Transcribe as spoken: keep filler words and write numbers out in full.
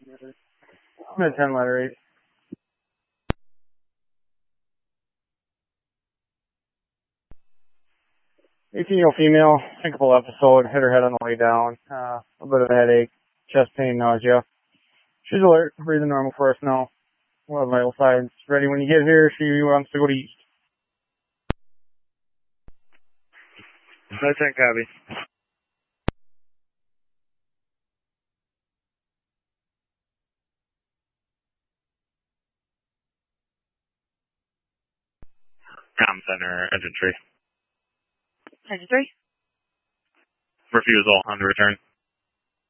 I'm at ten letter eight. eighteen-year-old female, syncopal episode, hit her head on the way down, uh, a bit of a headache, chest pain, nausea. She's alert, breathing normal for us now. We'll have vital signs ready when you get here. She wants to go to east. That's ten, copy. Com Center, Engine three. Engine three? Refusal on the return.